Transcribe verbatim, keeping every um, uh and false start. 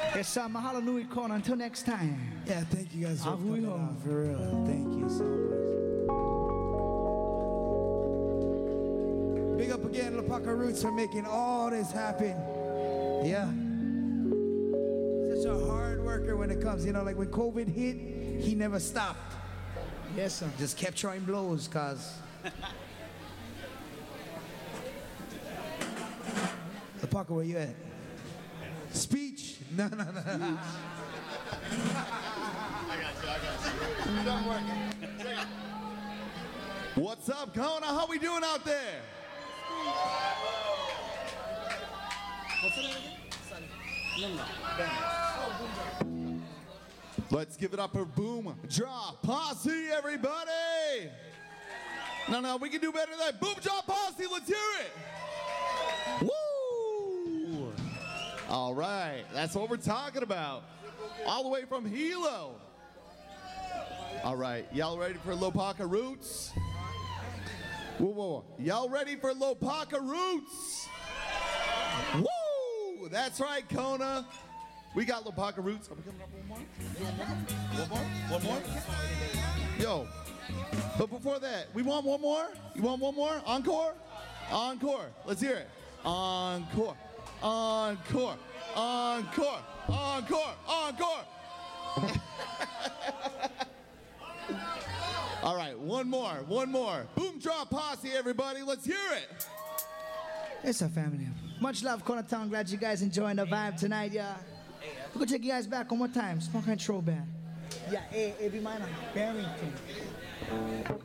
Yes, sir. Mahalo nui kona. Until next time. Yeah, thank you guys for Ahui coming ho. out, for real. Thank you so much. Big up again, Lapaka Roots, for making all this happen. Yeah. Such a hard worker when it comes, you know, like when COVID hit, he never stopped. Yes, sir. Just kept throwing blows, cause Lapaka, where you at? Speech? No, no, no. I got you, I got you. Done working. What's up, Kona? How we doing out there? What's the name again? No, no. Let's give it up for Boom Drop Posse, everybody! No, no, we can do better than that. Boom Drop Posse, let's hear it! Woo! All right, that's what we're talking about. All the way from Hilo. All right, y'all ready for Lopaka Roots? Whoa, whoa, whoa. Y'all ready for Lopaka Roots? Woo! That's right, Kona. We got Lopaka Roots. Are we coming up one more? One more? One more? Yo. But before that, we want one more? You want one more? Encore? Encore. Let's hear it. Encore. Encore. Encore. Encore. Encore. All right, one more. One more. Boom Drop Posse, everybody. Let's hear it. It's our family. Much love, Kona Town. Glad you guys enjoying the vibe tonight, yeah. We're gonna take you guys back one more time. Small kind of throwback. Yeah, hey, hey, be mine. Barrington.